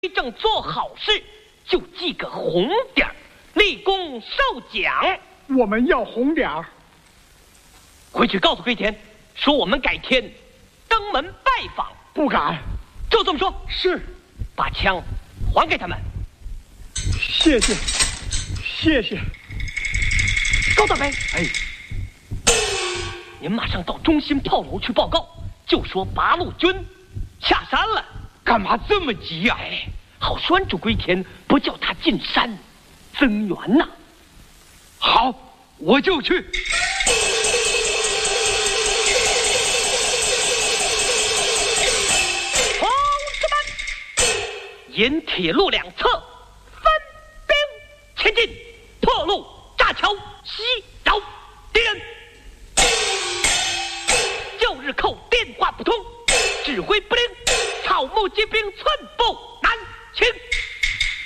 正做好事，就记个红点儿，立功受奖。 我们要红点儿。 回去告诉龟田，说我们改天登门拜访。 不敢。 就这么说。 是。 把枪还给他们。 谢谢，谢谢。 高大飞， 哎， 您马上到中心炮楼去报告，就说八路军下山了。 干嘛这么急呀？ 哎，好拴住龟田，不叫他进山增援呐。 好，我就去。 同志们，沿铁路两侧分兵前进，破路炸桥，袭扰敌人。旧日寇电话不通，指挥不灵，草木皆兵寸步